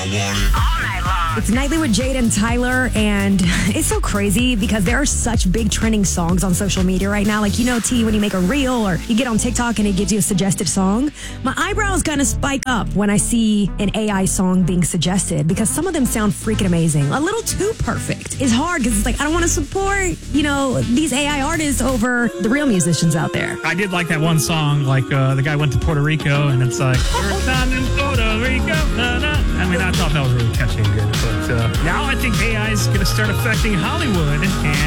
It's Nightly with Jade and Tyler, and it's so crazy because there are such big trending songs on social media right now. Like, T, when you make a reel or you get on TikTok and it gives you a suggested song, my eyebrows kind of spike up when I see an AI song being suggested because some of them sound freaking amazing. A little too perfect. It's hard because it's like, I don't want to support, these AI artists over the real musicians out there. I did like that one song, like the guy went to Puerto Rico and it's like, first time in Puerto Rico. I mean, I thought that was really catchy and good. But now I think AI is going to start affecting Hollywood, and